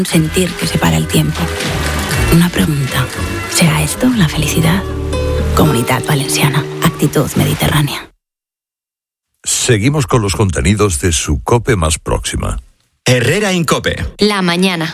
Un sentir que separa el tiempo. Una pregunta. ¿Será esto la felicidad? Comunitat Valenciana. Actitud mediterránea. Seguimos con los contenidos de su COPE más próxima. Herrera en COPE. La mañana.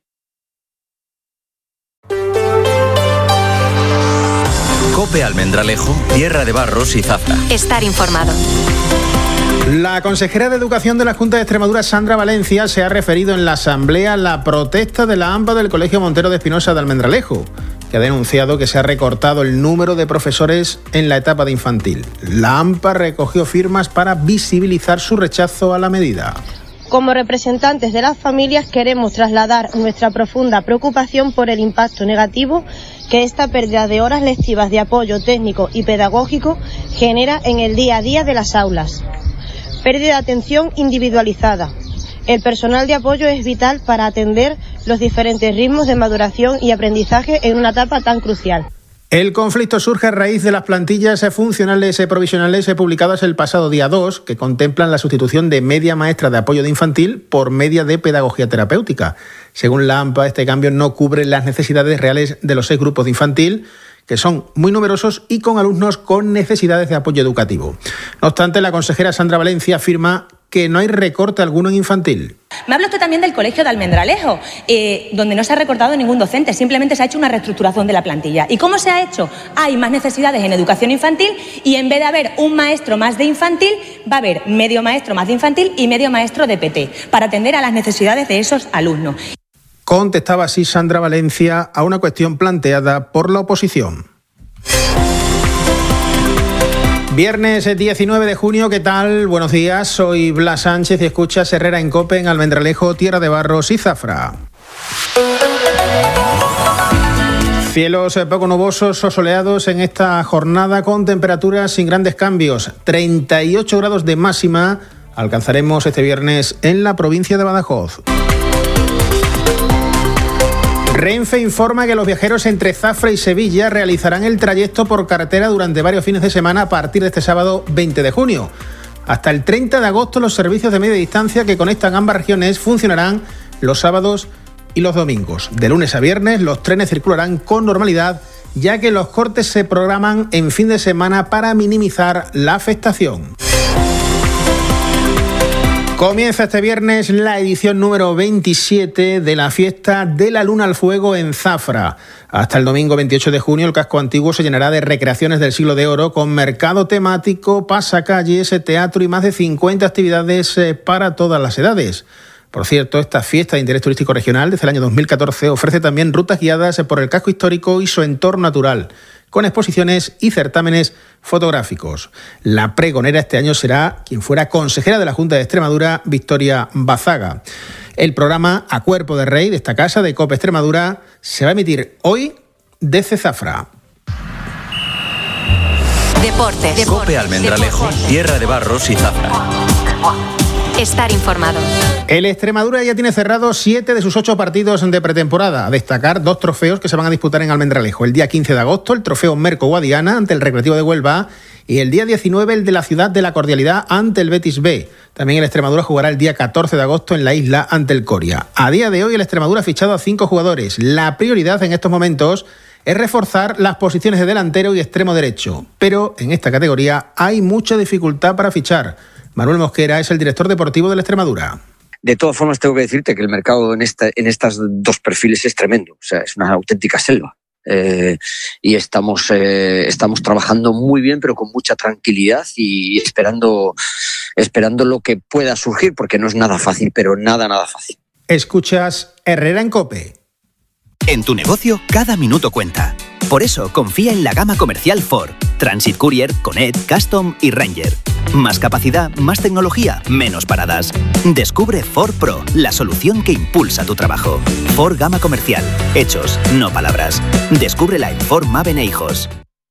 COPE Almendralejo, Tierra de Barros y Zafra. Estar informado. La consejera de Educación de la Junta de Extremadura, Sandra Valencia, se ha referido en la Asamblea a la protesta de la AMPA del Colegio Montero de Espinosa de Almendralejo, que ha denunciado que se ha recortado el número de profesores en la etapa de infantil. La AMPA recogió firmas para visibilizar su rechazo a la medida. Como representantes de las familias queremos trasladar nuestra profunda preocupación por el impacto negativo que esta pérdida de horas lectivas de apoyo técnico y pedagógico genera en el día a día de las aulas. Pérdida de atención individualizada. El personal de apoyo es vital para atender los diferentes ritmos de maduración y aprendizaje en una etapa tan crucial. El conflicto surge a raíz de las plantillas funcionales provisionales publicadas el pasado día 2, que contemplan la sustitución de media maestra de apoyo de infantil por media de pedagogía terapéutica. Según la AMPA, este cambio no cubre las necesidades reales de los 6 grupos de infantil, que son muy numerosos y con alumnos con necesidades de apoyo educativo. No obstante, la consejera Sandra Valencia afirma que no hay recorte alguno en infantil. Me habla usted también del Colegio de Almendralejo, donde no se ha recortado ningún docente, simplemente se ha hecho una reestructuración de la plantilla. ¿Y cómo se ha hecho? Hay más necesidades en educación infantil y en vez de haber un maestro más de infantil, va a haber medio maestro más de infantil y medio maestro de PT, para atender a las necesidades de esos alumnos. Contestaba así Sandra Valencia a una cuestión planteada por la oposición. Viernes 19 de junio, ¿qué tal? Buenos días, soy Blas Sánchez y escuchas Herrera en COPE en Almendralejo, Tierra de Barros y Zafra. Cielos poco nubosos o soleados en esta jornada con temperaturas sin grandes cambios. 38 grados de máxima alcanzaremos este viernes en la provincia de Badajoz. Renfe informa que los viajeros entre Zafra y Sevilla realizarán el trayecto por carretera durante varios fines de semana a partir de este sábado 20 de junio. Hasta el 30 de agosto los servicios de media distancia que conectan ambas regiones funcionarán los sábados y los domingos. De lunes a viernes los trenes circularán con normalidad, ya que los cortes se programan en fin de semana para minimizar la afectación. Comienza este viernes la edición número 27 de la fiesta de la Luna al Fuego en Zafra. Hasta el domingo 28 de junio el casco antiguo se llenará de recreaciones del siglo de oro con mercado temático, pasacalles, teatro y más de 50 actividades para todas las edades. Por cierto, esta fiesta de interés turístico regional desde el año 2014 ofrece también rutas guiadas por el casco histórico y su entorno natural, con exposiciones y certámenes fotográficos. La pregonera este año será quien fuera consejera de la Junta de Extremadura, Victoria Bazaga. El programa A Cuerpo de Rey de esta casa de COPE Extremadura se va a emitir hoy desde Zafra. Deportes. COPE Almendralejo, Tierra de Barros y Zafra. Estar informado. El Extremadura ya tiene cerrados 7 de sus 8 partidos de pretemporada. A destacar 2 trofeos que se van a disputar en Almendralejo. El día 15 de agosto, el trofeo Merco Guadiana ante el Recreativo de Huelva. Y el día 19, el de la Ciudad de la Cordialidad ante el Betis B. También el Extremadura jugará el día 14 de agosto en la isla ante el Coria. A día de hoy, el Extremadura ha fichado a 5 jugadores. La prioridad en estos momentos es reforzar las posiciones de delantero y extremo derecho. Pero en esta categoría hay mucha dificultad para fichar. Manuel Mosquera es el director deportivo del Extremadura. De todas formas, tengo que decirte que el mercado en estas dos perfiles es tremendo. O sea, es una auténtica selva. Y estamos trabajando muy bien, pero con mucha tranquilidad y esperando lo que pueda surgir, porque no es nada fácil, pero nada fácil. Escuchas Herrera en COPE. En tu negocio, cada minuto cuenta. Por eso, confía en la gama comercial Ford. Transit Courier, Connect, Custom y Ranger. Más capacidad, más tecnología, menos paradas. Descubre Ford Pro, la solución que impulsa tu trabajo. Ford Gama Comercial. Hechos, no palabras. Descúbrela en Ford Maven e Hijos.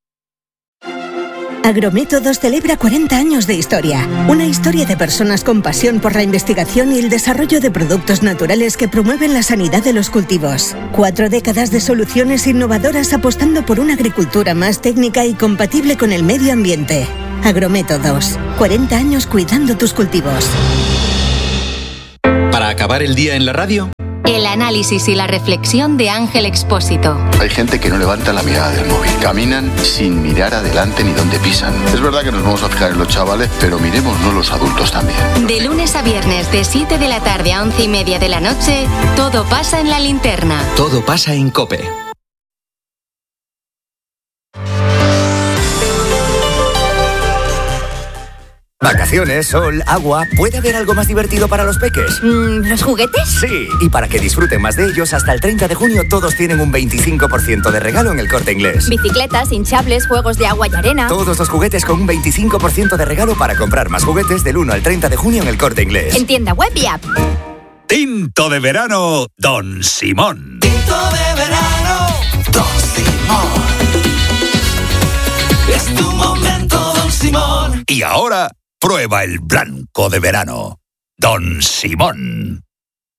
Agrométodos celebra 40 años de historia. Una historia de personas con pasión por la investigación y el desarrollo de productos naturales que promueven la sanidad de los cultivos. 4 décadas de soluciones innovadoras apostando por una agricultura más técnica y compatible con el medio ambiente. Agrométodos. 40 años cuidando tus cultivos. Para acabar el día en la radio, El análisis y la reflexión de Ángel Expósito. Hay gente que no levanta la mirada del móvil. Caminan sin mirar adelante ni dónde pisan. Es verdad que nos vamos a fijar en los chavales, pero miremosnos los adultos también. De lunes a viernes, de 7 de la tarde a 11:30 de la noche, todo pasa en La Linterna. Todo pasa en COPE. Vacaciones, sol, agua... ¿Puede haber algo más divertido para los peques? ¿Los juguetes? Sí, y para que disfruten más de ellos, hasta el 30 de junio todos tienen un 25% de regalo en El Corte Inglés. Bicicletas, hinchables, juegos de agua y arena... Todos los juguetes con un 25% de regalo para comprar más juguetes del 1 al 30 de junio en El Corte Inglés. En tienda web y app. Tinto de verano, Don Simón. Tinto de verano, Don Simón. Es tu momento, Don Simón. Y ahora... prueba el blanco de verano. Don Simón.